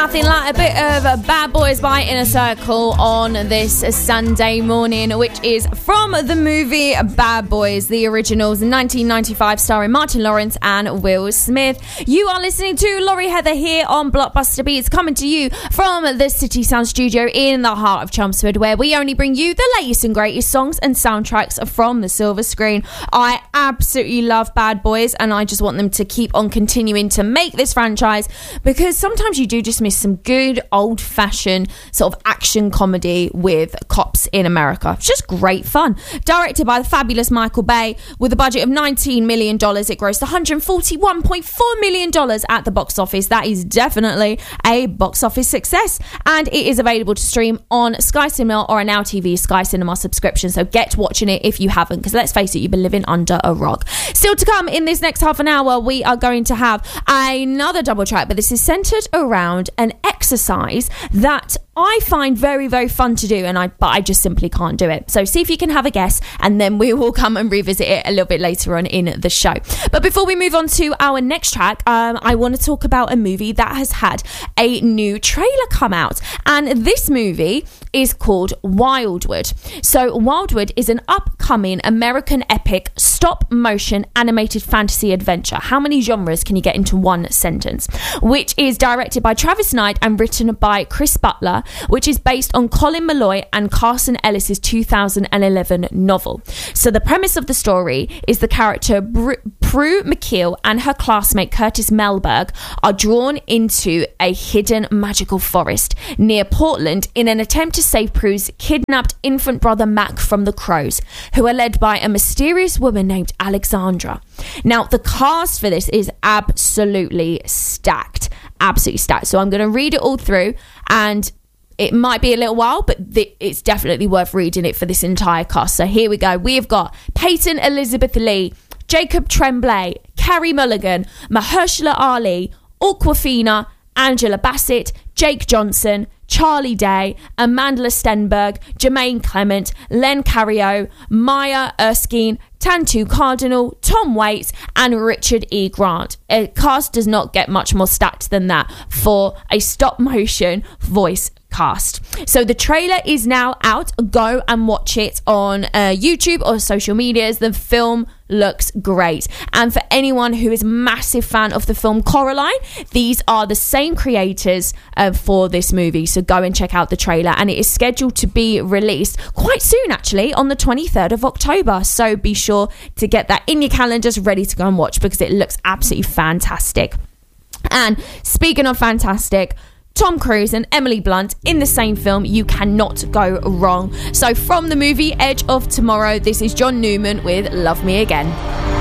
Nothing like a bit of Bad Boys by Inner Circle on this Sunday morning, which is from the movie Bad Boys, the originals, 1995, starring Martin Lawrence and Will Smith. You are listening to Laurie Heather here on Blockbuster Beats, coming to you from the City Sound Studio in the heart of Chelmsford, where we only bring you the latest and greatest songs and soundtracks from the silver screen. I absolutely love Bad Boys, and I just want them to keep on continuing to make this franchise, because sometimes you do just miss some good old-fashioned sort of action comedy with cops in America. It's just great fun. Directed by the fabulous Michael Bay, with a budget of $19 million, it grossed $141.4 million at the box office. That is definitely a box office success, and it is available to stream on Sky Cinema or a Now TV Sky Cinema subscription, so get watching it if you haven't, because let's face it, you've been living under a rock. Still to come in this next half an hour, we are going to have another double track, but this is centered around an exercise that I find very, very fun to do, but I just simply can't do it. So see if you can have a guess, and then we will come and revisit it a little bit later on in the show. But before we move on to our next track, I want to talk about a movie that has had a new trailer come out, and this movie is called Wildwood. So Wildwood is an upcoming American epic stop-motion animated fantasy adventure. How many genres can you get into one sentence? Which is directed by Travis Knight and written by Chris Butler, which is based on Colin Malloy and Carson Ellis's 2011 novel. So the premise of the story is the character Prue McKeel and her classmate Curtis Melberg are drawn into a hidden magical forest near Portland in an attempt to save Prue's kidnapped infant brother Mac from the Crows, who are led by a mysterious woman named Alexandra. Now, the cast for this is absolutely stacked. Absolutely stacked. So I'm going to read it all through, and it might be a little while, but it's definitely worth reading it for this entire cast. So here we go. We've got Peyton Elizabeth Lee, Jacob Tremblay, Carey Mulligan, Mahershala Ali, Awkwafina, Angela Bassett, Jake Johnson, Charlie Day, Amanda Stenberg, Jermaine Clement, Len Carrio, Maya Erskine, Tantu Cardinal, Tom Waits, and Richard E. Grant. A cast does not get much more stacked than that for a stop-motion voice cast. So the trailer is now out. Go and watch it on YouTube or social medias. The film looks great, and for anyone who is a massive fan of the film Coraline, these are the same creators for this movie, so go and check out the trailer, and it is scheduled to be released quite soon, actually, on the 23rd of October, so be sure to get that in your calendars ready to go and watch, because it looks absolutely fantastic. And speaking of fantastic, Tom Cruise and Emily Blunt in the same film, you cannot go wrong. So from the movie Edge of Tomorrow, this is John Newman with Love Me Again.